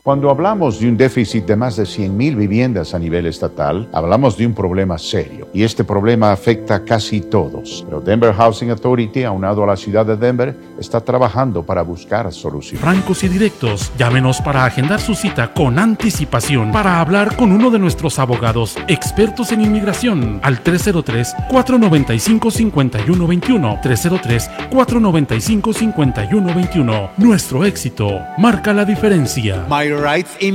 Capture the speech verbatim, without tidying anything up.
Cuando hablamos de un déficit de más de cien mil viviendas a nivel estatal, hablamos de un problema serio. Y este problema afecta a casi todos. Pero Denver Housing Authority, aunado a la ciudad de Denver, está trabajando para buscar soluciones. Francos y directos, llámenos para agendar su cita con anticipación para hablar con uno de nuestros abogados expertos en inmigración al tres cero tres, cuatro nueve cinco, cinco uno dos uno, tres cero tres, cuatro nueve cinco, cinco uno dos uno. Nuestro éxito marca la diferencia. My Rights